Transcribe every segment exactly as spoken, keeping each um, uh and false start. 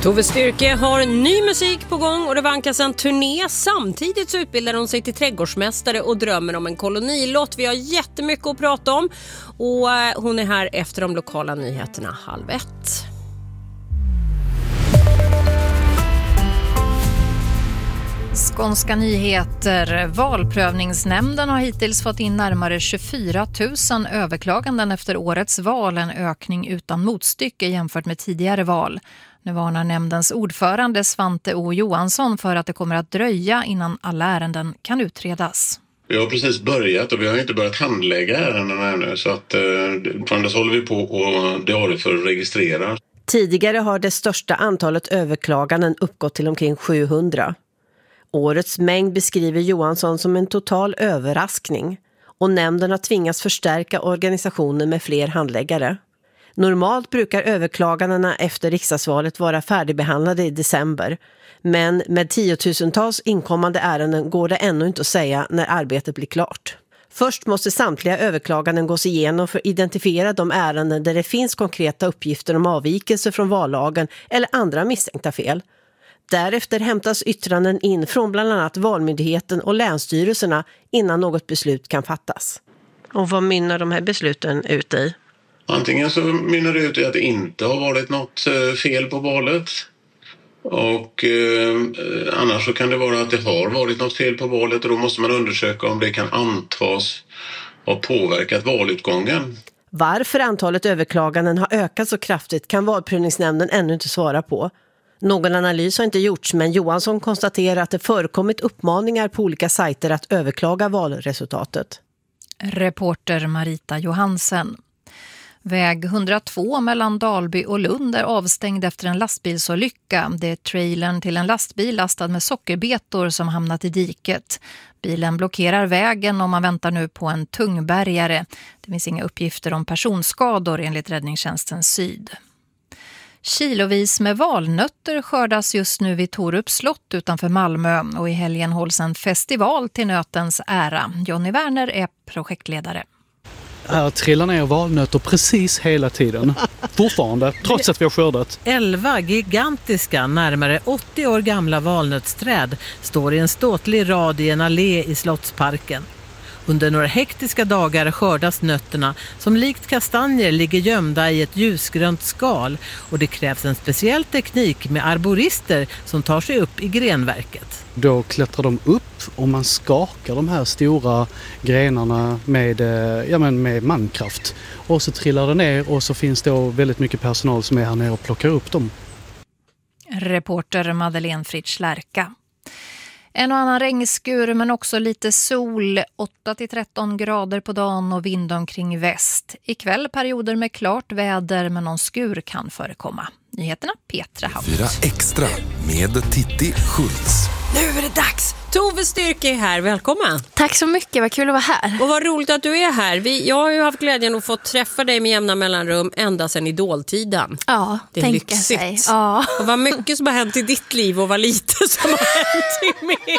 Tove Styrke har ny musik på gång och det vankas en turné. Samtidigt så utbildar hon sig till trädgårdsmästare och drömmer om en kolonilott. Vi har jättemycket att prata om och hon är här efter de lokala nyheterna halv ett. Skånska nyheter. Valprövningsnämnden har hittills fått in närmare tjugofyra tusen överklaganden efter årets val, en ökning utan motstycke jämfört med tidigare val. Nu varnar nämndens ordförande Svante O. Johansson för att det kommer att dröja innan alla ärenden kan utredas. Vi har precis börjat och vi har inte börjat handlägga ärendena ännu, så att eh, från dess håller vi på och diarier för att registrera. Tidigare har det största antalet överklaganden uppgått till omkring sjuhundra. Årets mängd beskriver Johansson som en total överraskning och nämnden har tvingats förstärka organisationen med fler handläggare. Normalt brukar överklagandena efter riksdagsvalet vara färdigbehandlade i december, men med tiotusentals inkommande ärenden går det ännu inte att säga när arbetet blir klart. Först måste samtliga överklaganden gås igenom för att identifiera de ärenden där det finns konkreta uppgifter om avvikelser från vallagen eller andra misstänkta fel. Därefter hämtas yttranden in från bland annat Valmyndigheten och länsstyrelserna innan något beslut kan fattas. Och vad mynnar de här besluten ut i? Antingen så mynnar det ut i att det inte har varit något fel på valet. Och eh, annars så kan det vara att det har varit något fel på valet och då måste man undersöka om det kan antas ha påverkat valutgången. Varför antalet överklaganden har ökat så kraftigt kan valprövningsnämnden ännu inte svara på. Någon analys har inte gjorts, men Johansson konstaterar att det förekommit uppmaningar på olika sajter att överklaga valresultatet. Reporter Marita Johansen. Väg hundratvå mellan Dalby och Lund är avstängd efter en lastbilsolycka. Det är trailern till en lastbil lastad med sockerbetor som hamnat i diket. Bilen blockerar vägen och man väntar nu på en tungbärgare. Det finns inga uppgifter om personskador enligt Räddningstjänsten Syd. Kilovis med valnötter skördas just nu vid Torups slott utanför Malmö och i helgen hålls en festival till nötens ära. Johnny Werner är projektledare. Här trillar ner valnötter precis hela tiden. Fortfarande, trots att vi har skördat. Elva gigantiska, närmare åttio år gamla valnötsträd står i en ståtlig rad i en allé i Slottsparken. Under några hektiska dagar skördas nötterna som likt kastanjer ligger gömda i ett ljusgrönt skal och det krävs en speciell teknik med arborister som tar sig upp i grenverket. Då klättrar de upp och man skakar de här stora grenarna med, ja men med mankraft. Och så trillar det ner och så finns det väldigt mycket personal som är här nere och plockar upp dem. Reporter Madeleine Fritsch Lärka. En och annan regnskur men också lite sol, åtta till tretton grader på dagen och vind omkring väst. Ikväll perioder med klart väder men någon skur kan förekomma. Nyheterna Petra Haut. Fyra extra med Titti Schultz. Nu är det dags! Tove Styrke är här, välkommen! Tack så mycket, vad kul att vara här. Och vad roligt att du är här. Vi, jag har ju haft glädjen att få träffa dig med jämna mellanrum ända sedan idoltiden. Ja, det är tänka lyxigt. sig. Ja. Och vad mycket som har hänt i ditt liv och vad lite som har hänt i mitt.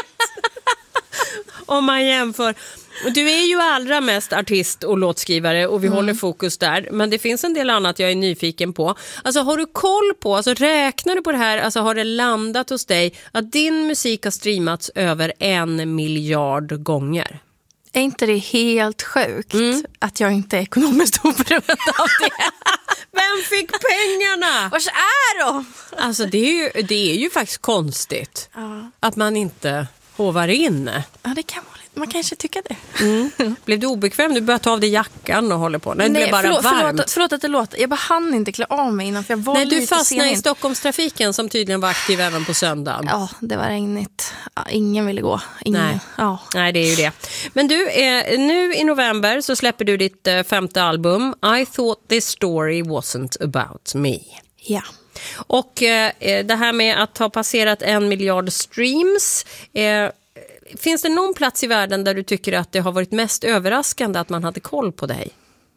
Om man jämför. Du är ju allra mest artist och låtskrivare och vi mm. håller fokus där. Men det finns en del annat jag är nyfiken på. Alltså har du koll på, alltså räknar du på det här, alltså har det landat hos dig att din musik har streamats över en miljard gånger? Är inte det helt sjukt mm. att jag inte är ekonomiskt oberoende av det? Vem fick pengarna? Vars är de? Alltså det är ju, det är ju faktiskt konstigt ja. att man inte hovar in. Ja, det kan vara lite. Man kanske tycker det. Mm. Blev du obekväm? Du började ta av dig jackan och håller på. Nej, det Nej blev bara förlåt, varmt. Förlåt, förlåt att det låter. Jag bara hann inte klä av mig innan för jag var Nej, lite du fastnade sen. i Stockholmstrafiken som tydligen var aktiv även på söndagen. Ja, det var regnigt. Ja, ingen ville gå. Ingen. Nej. Ja. Nej, det är ju det. Men du, eh, nu i november så släpper du ditt eh, femte album I thought this story wasn't about me. Ja. Och eh, det här med att ha passerat en miljard streams... Eh, Finns det någon plats i världen där du tycker att det har varit mest överraskande att man hade koll på dig?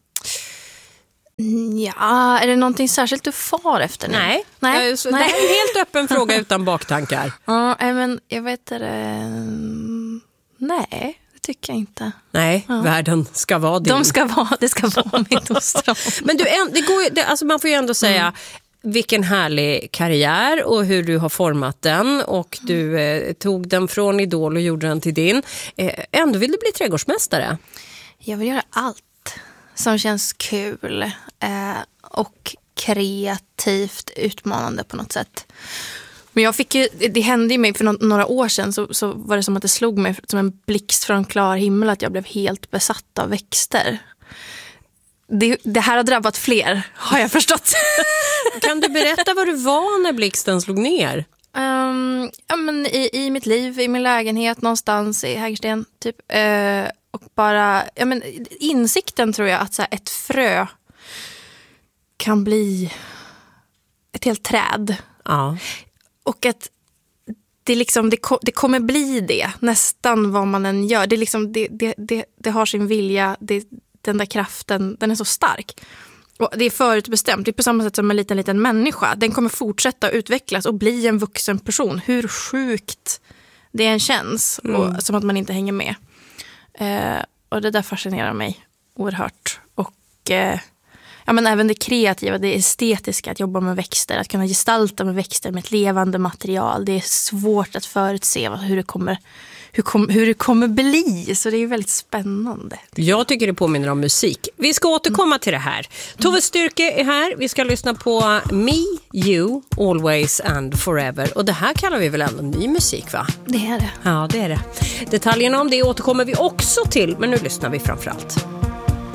Ja, är det någonting särskilt du far efter nu? Nej, Nej. Det här är en helt öppen fråga utan baktankar. Ja, men jag vet det. Nej, det tycker jag inte. Nej, ja. Världen ska vara din. De ska vara, det ska vara mitt ostron. Men du, det går ju, det, alltså man får ju ändå säga... Mm. vilken härlig karriär och hur du har format den och du eh, tog den från Idol och gjorde den till din. Eh, ändå vill du bli trädgårdsmästare. Jag vill göra allt som känns kul eh, och kreativt utmanande på något sätt. Men jag fick ju, det hände ju mig för no- några år sedan så, så var det som att det slog mig som en blixt från klar himmel att jag blev helt besatt av växter. Det, det här har drabbat fler, har jag förstått. Kan du berätta vad du var när blixten slog ner? Um, ja, men i, i mitt liv, i min lägenhet någonstans i Hägersten typ. Uh, och bara, ja, men insikten tror jag att så här, ett frö kan bli ett helt träd. Ja. Och att det, liksom, det, det kommer bli det nästan vad man än gör. Det, liksom, det, det, det, det har sin vilja, det, den där kraften, den är så stark. Och det är förutbestämt, det är på samma sätt som en liten, liten människa. Den kommer fortsätta utvecklas och bli en vuxen person. Hur sjukt det än känns, mm. och, som att man inte hänger med. Eh, och det där fascinerar mig oerhört. Och eh, ja, men även det kreativa, det estetiska, att jobba med växter, att kunna gestalta med växter med ett levande material. Det är svårt att förutse hur det kommer, hur kom, hur det kommer bli, så det är väldigt spännande. Jag tycker det påminner om musik. Vi ska återkomma mm. till det här. Tove Styrke är här. Vi ska lyssna på Me, You, Always and Forever. Och det här kallar vi väl ändå ny musik, va? Det är det. Ja, det är det. Detaljerna om det återkommer vi också till, men nu lyssnar vi framförallt.